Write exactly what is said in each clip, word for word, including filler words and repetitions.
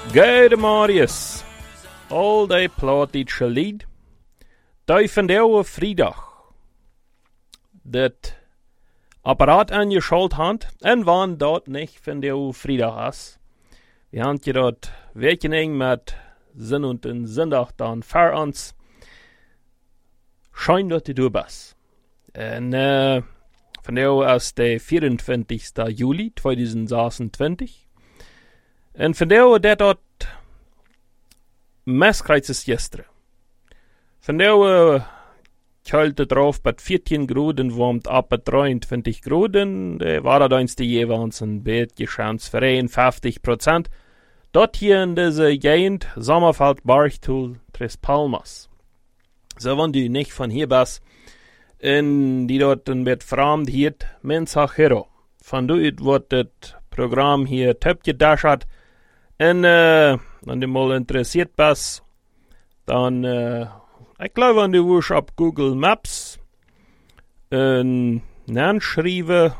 Gade Marius, all day plot dit gelid, die vandaag vrijdag. Dat apparaat aan je schuld en wann dat niet vandaag vrijdag is. We haben je dat rekening met zin und en zondag dan voor ons. Schijn dat je door bent. En uh, vandaag is de vierentwintigste juli tweeduizend zesentwintig. En vandaag dat dat meskrijts is gisteren. Vandaag uh, kjult het erop met veertien graden, warmt op met drieëntwintig graden. De waardeindste jeweils een beetje kans voor eenenvijftig procent. Dat hier in deze gegend, Sommerfeld, Barchtool, Tres Palmas. Zo, wenn du nicht von hier bist, en die dort een beetje vreemd heet, Mensajero. Van du het wordt het programma hier topgedascht. En uh, wenn du mal interessiert bist, dann, uh, ich glaube, wenn du wirst auf Google Maps een naam schrijven,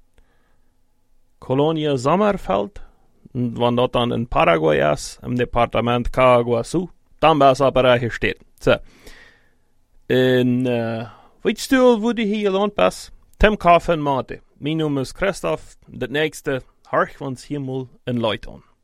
Colonia Sommerfeld, en wenn dat dan in Paraguay is, im departement Caguasu, dan bist du aber hier steht. So. En, uh, weet je wo du hier geland bist? Tim Kaffen Mate. Mijn naam is Christoph, dat nächste, harch ons hemel en luid aan.